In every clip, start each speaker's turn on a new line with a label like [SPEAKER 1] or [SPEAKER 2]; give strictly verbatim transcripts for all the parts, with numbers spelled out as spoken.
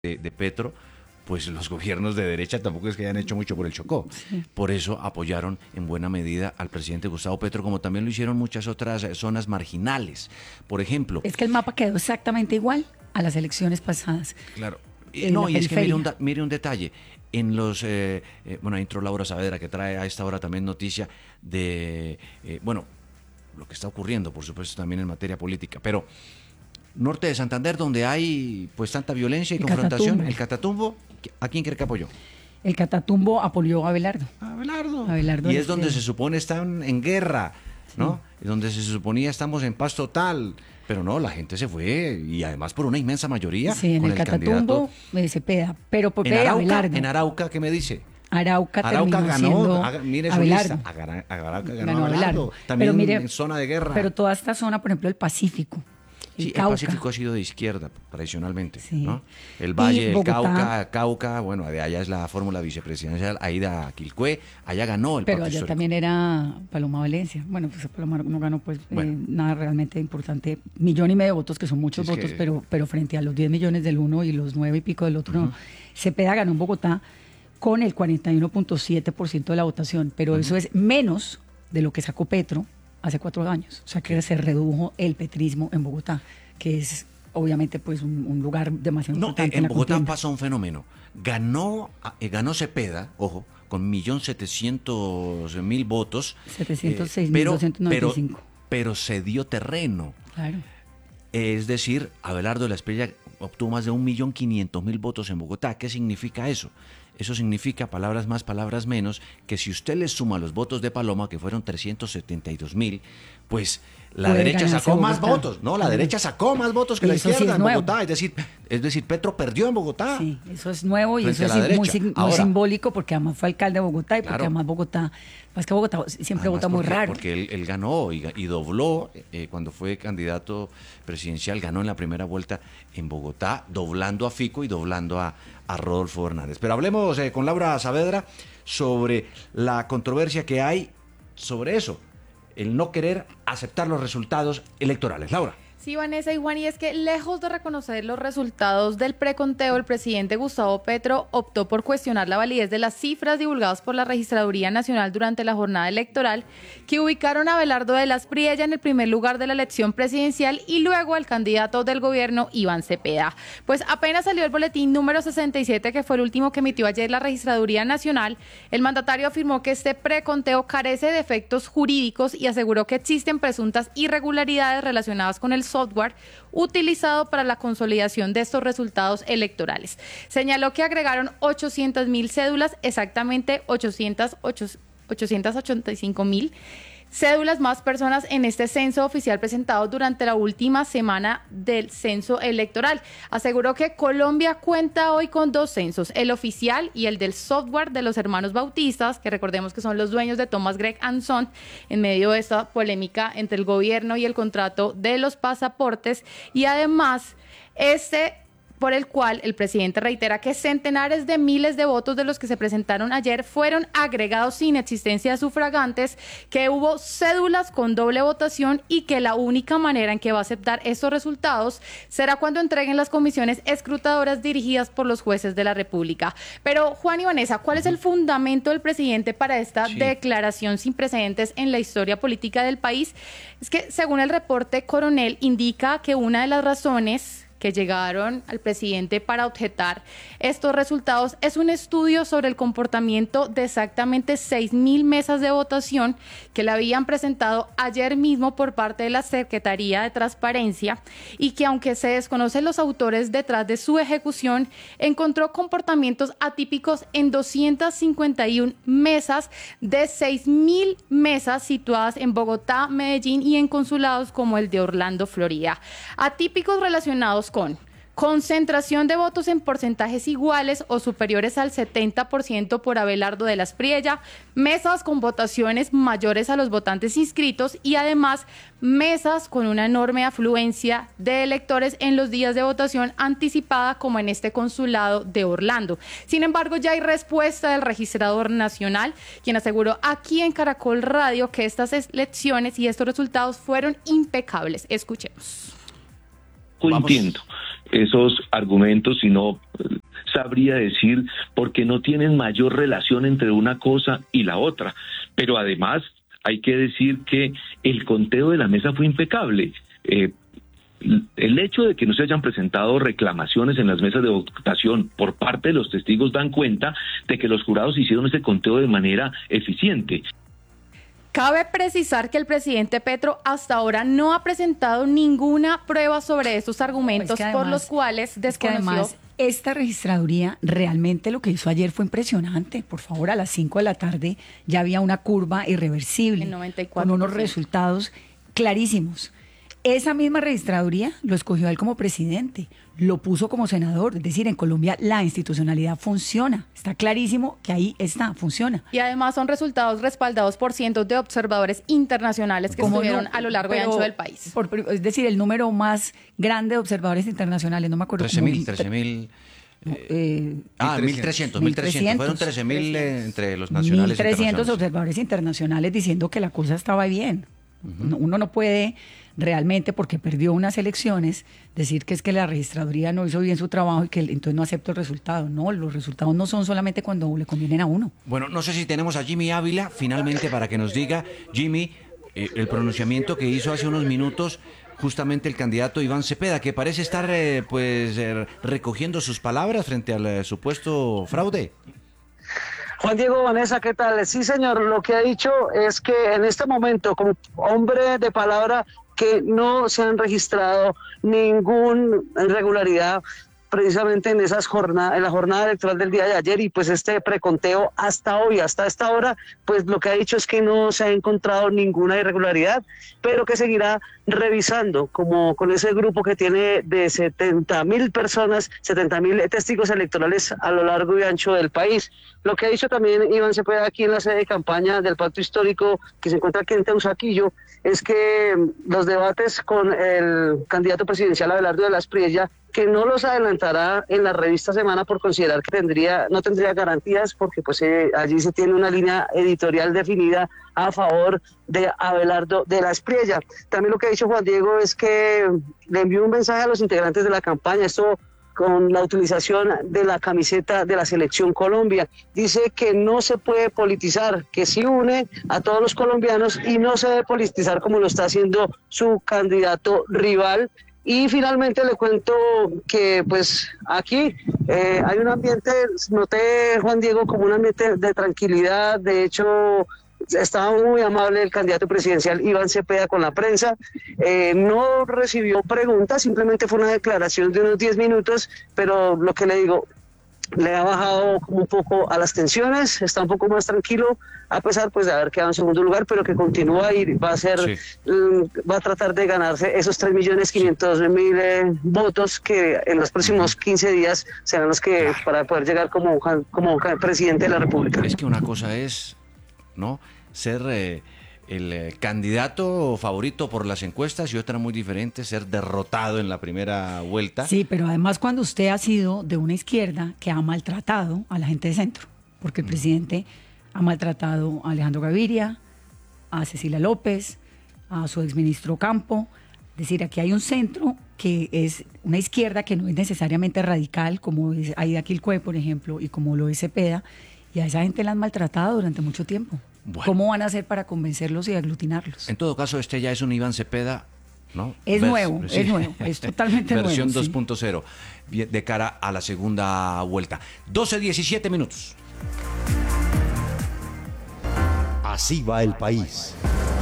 [SPEAKER 1] de, de Petro, pues los gobiernos de derecha tampoco es que hayan hecho mucho por el Chocó. Sí. Por eso apoyaron en buena medida al presidente Gustavo Petro, como también lo hicieron muchas otras zonas marginales. Por ejemplo...
[SPEAKER 2] Es que el mapa quedó exactamente igual a las elecciones pasadas.
[SPEAKER 1] Claro. No, y es que mire un, mire un detalle. En los... Eh, eh, bueno, ahí entró Laura Saavedra, que trae a esta hora también noticia de... Eh, bueno, lo que está ocurriendo, por supuesto, también en materia política. Pero... Norte de Santander, donde hay pues tanta violencia y el confrontación, Catatumbo. el Catatumbo, ¿a quién cree que apoyó?
[SPEAKER 2] El Catatumbo apoyó a Abelardo.
[SPEAKER 1] Abelardo.
[SPEAKER 2] Abelardo
[SPEAKER 1] y es donde se supone están en guerra, ¿no? Sí. Donde se suponía estamos en paz total, pero no, la gente se fue y además por una inmensa mayoría.
[SPEAKER 2] Sí, en
[SPEAKER 1] con
[SPEAKER 2] el, el Catatumbo de Cepeda, pero por
[SPEAKER 1] en Arauca,
[SPEAKER 2] Abelardo.
[SPEAKER 1] En Arauca, ¿qué me dice?
[SPEAKER 2] Arauca,
[SPEAKER 1] Arauca ganó, haga, mire su
[SPEAKER 2] Abelardo.
[SPEAKER 1] lista, Arauca ganó,
[SPEAKER 2] ganó
[SPEAKER 1] Abelardo,
[SPEAKER 2] Abelardo.
[SPEAKER 1] También
[SPEAKER 2] mire,
[SPEAKER 1] en zona de guerra.
[SPEAKER 2] Pero toda esta zona, por ejemplo, el Pacífico.
[SPEAKER 1] El, sí, Cauca. El Pacífico ha sido de izquierda tradicionalmente,
[SPEAKER 2] sí.
[SPEAKER 1] ¿no? El Valle, el Cauca, Cauca, bueno, de allá es la fórmula vicepresidencial, Aida Quilcué, allá ganó el
[SPEAKER 2] Pero
[SPEAKER 1] Pacto
[SPEAKER 2] allá
[SPEAKER 1] histórico.
[SPEAKER 2] También era Paloma Valencia. Bueno, pues Paloma no ganó pues bueno. eh, nada realmente importante. Millón y medio de votos, que son muchos es votos, que... pero, pero frente a los diez millones del uno y los nueve y pico del otro, uh-huh. no. Cepeda ganó en Bogotá con el cuarenta y uno punto siete por ciento de la votación, pero uh-huh. eso es menos de lo que sacó Petro hace cuatro años. O sea que se redujo el petrismo en Bogotá, que es obviamente pues un, un lugar demasiado
[SPEAKER 1] no,
[SPEAKER 2] importante.
[SPEAKER 1] En,
[SPEAKER 2] en
[SPEAKER 1] Bogotá
[SPEAKER 2] contienda.
[SPEAKER 1] pasa un fenómeno. Ganó, eh, ganó Cepeda, ojo, con un millón setecientos mil votos.
[SPEAKER 2] setecientos seis mil doscientos noventa y cinco.
[SPEAKER 1] Pero, pero se dio terreno.
[SPEAKER 2] Claro.
[SPEAKER 1] Es decir, Abelardo de la Espriella obtuvo más de un millón quinientos mil votos en Bogotá. ¿Qué significa eso? Eso significa, palabras más, palabras menos, que si usted le suma los votos de Paloma, que fueron trescientos setenta y dos mil, pues la Puede derecha sacó más votos. No, la derecha sacó más votos que la izquierda sí es en Bogotá. Es decir, es decir, Petro perdió en Bogotá.
[SPEAKER 2] Sí, eso es nuevo y eso es muy, muy Ahora, simbólico, porque además fue alcalde de Bogotá y porque claro, además Bogotá, es que Bogotá siempre vota muy
[SPEAKER 1] porque,
[SPEAKER 2] raro.
[SPEAKER 1] Porque él, él ganó y, y dobló, eh, cuando fue candidato presidencial, ganó en la primera vuelta en Bogotá, doblando a Fico y doblando a, a Rodolfo Hernández. Pero hablemos eh, con Laura Saavedra sobre la controversia que hay sobre eso, el no querer aceptar los resultados electorales. Laura.
[SPEAKER 3] Sí, Vanessa y Juan, y es que lejos de reconocer los resultados del preconteo, el presidente Gustavo Petro optó por cuestionar la validez de las cifras divulgadas por la Registraduría Nacional durante la jornada electoral, que ubicaron a Abelardo de la Espriella en el primer lugar de la elección presidencial y luego al candidato del gobierno, Iván Cepeda. Pues apenas salió el boletín número sesenta y siete, que fue el último que emitió ayer la Registraduría Nacional, el mandatario afirmó que este preconteo carece de efectos jurídicos y aseguró que existen presuntas irregularidades relacionadas con el software utilizado para la consolidación de estos resultados electorales. Señaló que agregaron ochocientas mil cédulas, exactamente ochocientas ochenta y cinco mil cédulas más personas en este censo oficial presentado durante la última semana del censo electoral. Aseguró que Colombia cuenta hoy con dos censos, el oficial y el del software de los hermanos bautistas, que recordemos que son los dueños de Thomas Gregg and Son, en medio de esta polémica entre el gobierno y el contrato de los pasaportes, y además este por el cual el presidente reitera que centenares de miles de votos de los que se presentaron ayer fueron agregados sin existencia de sufragantes, que hubo cédulas con doble votación y que la única manera en que va a aceptar estos resultados será cuando entreguen las comisiones escrutadoras dirigidas por los jueces de la República. Pero, Juan y Vanessa, ¿cuál es el fundamento del presidente para esta sí. declaración sin precedentes en la historia política del país? Es que, según el reporte Coronel, indica que una de las razones que llegaron al presidente para objetar estos resultados es un estudio sobre el comportamiento de exactamente seis mil mesas de votación que le habían presentado ayer mismo por parte de la Secretaría de Transparencia, y que, aunque se desconocen los autores detrás de su ejecución, encontró comportamientos atípicos en doscientas cincuenta y una mesas de seis mil mesas situadas en Bogotá, Medellín y en consulados como el de Orlando, Florida. Atípicos relacionados con concentración de votos en porcentajes iguales o superiores al setenta por ciento por Abelardo de la Espriella, mesas con votaciones mayores a los votantes inscritos y además mesas con una enorme afluencia de electores en los días de votación anticipada, como en este consulado de Orlando. Sin embargo, ya hay respuesta del registrador nacional, quien aseguró aquí en Caracol Radio que estas elecciones y estos resultados fueron impecables. Escuchemos.
[SPEAKER 4] Entiendo esos argumentos, sino sabría decir porque no tienen mayor relación entre una cosa y la otra. Pero además hay que decir que el conteo de la mesa fue impecable. Eh, El hecho de que no se hayan presentado reclamaciones en las mesas de votación por parte de los testigos dan cuenta de que los jurados hicieron ese conteo de manera eficiente.
[SPEAKER 3] Cabe precisar que el presidente Petro hasta ahora no ha presentado ninguna prueba sobre estos argumentos, es que además, por los cuales desconoció.
[SPEAKER 2] Es que además, esta registraduría realmente lo que hizo ayer fue impresionante. Por favor, a las cinco de la tarde ya había una curva irreversible
[SPEAKER 3] noventa y cuatro por ciento.
[SPEAKER 2] Con unos resultados clarísimos. Esa misma registraduría lo escogió a él como presidente, lo puso como senador, es decir, en Colombia la institucionalidad funciona, está clarísimo que ahí está, funciona.
[SPEAKER 3] Y además son resultados respaldados por cientos de observadores internacionales que estuvieron no? a lo largo Pero, y ancho del país.
[SPEAKER 2] Por, es decir, el número más grande de observadores internacionales, no me acuerdo.
[SPEAKER 1] trece mil, trece mil. Eh, ah, mil trescientos, mil trescientos, fueron trece mil eh, entre los nacionales
[SPEAKER 2] mil trescientos observadores internacionales diciendo que la cosa estaba bien. Uh-huh. Uno no puede realmente, porque perdió unas elecciones, decir que es que la registraduría no hizo bien su trabajo y que entonces no acepto el resultado. No, los resultados no son solamente cuando le convienen a uno.
[SPEAKER 1] Bueno, no sé si tenemos a Jimmy Ávila finalmente para que nos diga, Jimmy, eh, el pronunciamiento que hizo hace unos minutos justamente el candidato Iván Cepeda, que parece estar eh, pues eh, recogiendo sus palabras frente al eh, supuesto fraude.
[SPEAKER 5] Juan Diego, Vanessa, ¿qué tal? Sí, señor, lo que ha dicho es que en este momento, como hombre de palabra, que no se han registrado ninguna irregularidad precisamente en esas jornadas, en la jornada electoral del día de ayer, y pues este preconteo hasta hoy, hasta esta hora, pues lo que ha dicho es que no se ha encontrado ninguna irregularidad, pero que seguirá revisando, como con ese grupo que tiene de setenta mil personas, setenta mil testigos electorales a lo largo y ancho del país. Lo que ha dicho también Iván Cepeda aquí en la sede de campaña del Pacto Histórico, que se encuentra aquí en Teusaquillo, es que los debates con el candidato presidencial Abelardo de la Espriella, que no los adelantará en la revista Semana por considerar que tendría no tendría garantías, porque pues eh, allí se tiene una línea editorial definida a favor de Abelardo de la Espriella. También lo que ha dicho Juan Diego es que le envió un mensaje a los integrantes de la campaña, esto con la utilización de la camiseta de la Selección Colombia. Dice que no se puede politizar, que sí une a todos los colombianos y no se debe politizar como lo está haciendo su candidato rival. Y finalmente le cuento que pues aquí eh, hay un ambiente, noté, Juan Diego, como un ambiente de tranquilidad. De hecho, estaba muy amable el candidato presidencial Iván Cepeda con la prensa, eh, no recibió preguntas, simplemente fue una declaración de unos diez minutos, pero lo que le digo, le ha bajado como un poco a las tensiones, está un poco más tranquilo, a pesar pues de haber quedado en segundo lugar, pero que continúa y va a ser, sí. um, va a tratar de ganarse esos tres millones quinientos mil eh, votos que en los próximos quince días serán los que, claro, para poder llegar como, como presidente de la República.
[SPEAKER 1] Es que una cosa es, ¿no?, ser eh, el eh, candidato favorito por las encuestas, y otra muy diferente, ser derrotado en la primera vuelta.
[SPEAKER 2] Sí, pero además cuando usted ha sido de una izquierda que ha maltratado a la gente de centro, porque el mm. presidente ha maltratado a Alejandro Gaviria, a Cecilia López, a su exministro Campo. Es decir, aquí hay un centro que es una izquierda que no es necesariamente radical, como es Aida Quilcue, por ejemplo, y como lo es Cepeda, y a esa gente la han maltratado durante mucho tiempo. Bueno. ¿Cómo van a hacer para convencerlos y aglutinarlos?
[SPEAKER 1] En todo caso, este ya es un Iván Cepeda, ¿no?
[SPEAKER 2] Es Vers- nuevo, sí. es nuevo, es totalmente nuevo.
[SPEAKER 1] Versión dos
[SPEAKER 2] sí.
[SPEAKER 1] punto cero, de cara a la segunda vuelta. doce diecisiete minutos.
[SPEAKER 6] Así va el país.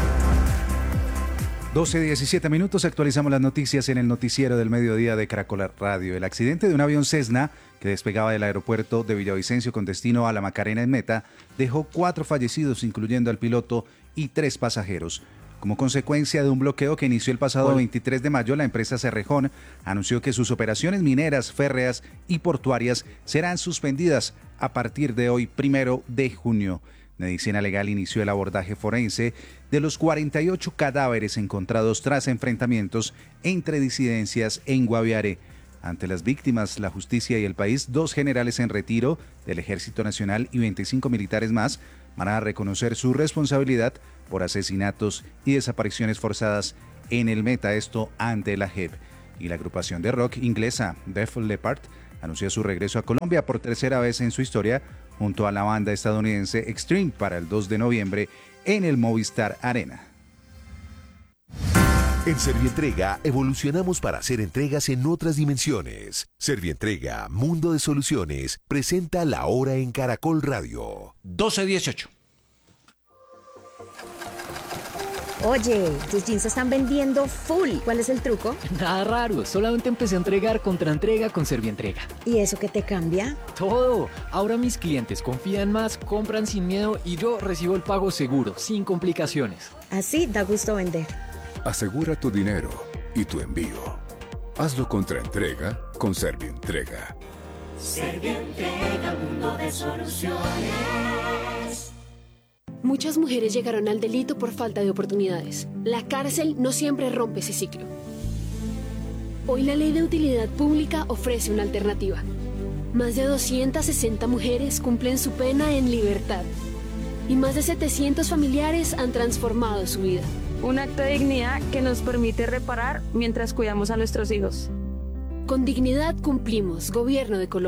[SPEAKER 7] doce diecisiete minutos, actualizamos las noticias en el noticiero del mediodía de Caracol Radio. El accidente de un avión Cessna que despegaba del aeropuerto de Villavicencio con destino a La Macarena en Meta dejó cuatro fallecidos, incluyendo al piloto, y tres pasajeros. Como consecuencia de un bloqueo que inició el pasado bueno. veintitrés de mayo, la empresa Cerrejón anunció que sus operaciones mineras, férreas y portuarias serán suspendidas a partir de hoy, primero de junio. Medicina Legal inició el abordaje forense de los cuarenta y ocho cadáveres encontrados tras enfrentamientos entre disidencias en Guaviare. Ante las víctimas, la justicia y el país, dos generales en retiro del Ejército Nacional y veinticinco militares más van a reconocer su responsabilidad por asesinatos y desapariciones forzadas en el Meta, esto ante la J E P. Y la agrupación de rock inglesa Def Leppard anunció su regreso a Colombia por tercera vez en su historia junto a la banda estadounidense Extreme para el dos de noviembre en el Movistar Arena.
[SPEAKER 8] En Servientrega evolucionamos para hacer entregas en otras dimensiones. Servientrega, Mundo de Soluciones, presenta La Hora en Caracol Radio.
[SPEAKER 1] doce dieciocho.
[SPEAKER 9] Oye, tus jeans se están vendiendo full. ¿Cuál es el truco?
[SPEAKER 10] Nada raro, solamente empecé a entregar contra entrega con Servientrega.
[SPEAKER 9] ¿Y eso qué te cambia?
[SPEAKER 10] Todo. Ahora mis clientes confían más, compran sin miedo y yo recibo el pago seguro, sin complicaciones.
[SPEAKER 9] Así da gusto vender.
[SPEAKER 11] Asegura tu dinero y tu envío. Hazlo contra entrega con Servientrega.
[SPEAKER 12] Servientrega, Mundo de Soluciones.
[SPEAKER 13] Muchas mujeres llegaron al delito por falta de oportunidades. La cárcel no siempre rompe ese ciclo. Hoy la Ley de Utilidad Pública ofrece una alternativa. Más de doscientas sesenta mujeres cumplen su pena en libertad. Y más de setecientos familiares han transformado su vida.
[SPEAKER 14] Un acto de dignidad que nos permite reparar mientras cuidamos a nuestros hijos.
[SPEAKER 13] Con dignidad cumplimos, Gobierno de Colombia.